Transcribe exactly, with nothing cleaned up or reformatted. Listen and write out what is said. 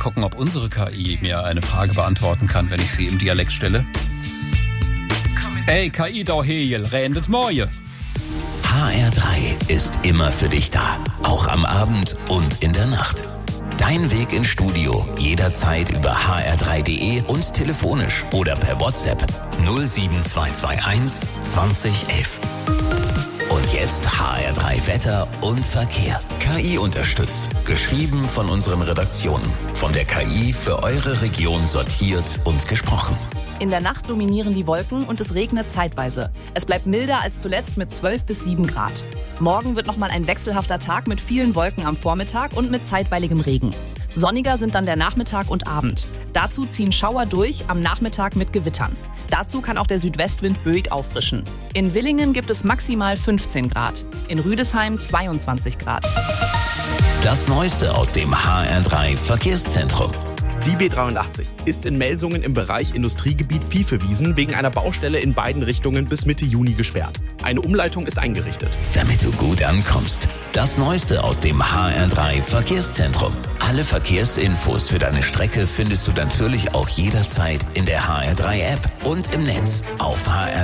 gucken, ob unsere K I mir eine Frage beantworten kann, wenn ich sie im Dialekt stelle. Ey, K I da Hegel, rendet Moje. H R drei ist immer für dich da, auch am Abend und in der Nacht. Dein Weg ins Studio, jederzeit über h r drei punkt d e und telefonisch oder per WhatsApp null sieben zwei zwei eins zwanzig elf. Und jetzt H R drei Wetter und Verkehr. K I unterstützt, geschrieben von unseren Redaktionen. Von der K I für eure Region sortiert und gesprochen. In der Nacht dominieren die Wolken und es regnet zeitweise. Es bleibt milder als zuletzt mit zwölf bis sieben Grad. Morgen wird nochmal ein wechselhafter Tag mit vielen Wolken am Vormittag und mit zeitweiligem Regen. Sonniger sind dann der Nachmittag und Abend. Dazu ziehen Schauer durch, am Nachmittag mit Gewittern. Dazu kann auch der Südwestwind böig auffrischen. In Villingen gibt es maximal fünfzehn Grad, in Rüdesheim zweiundzwanzig Grad. Das Neueste aus dem H R drei Verkehrszentrum. Die B dreiundachtzig ist in Melsungen im Bereich Industriegebiet Viehvewiesen wegen einer Baustelle in beiden Richtungen bis Mitte Juni gesperrt. Eine Umleitung ist eingerichtet. Damit du gut ankommst. Das Neueste aus dem H R drei Verkehrszentrum. Alle Verkehrsinfos für deine Strecke findest du natürlich auch jederzeit in der H R drei App und im Netz auf h r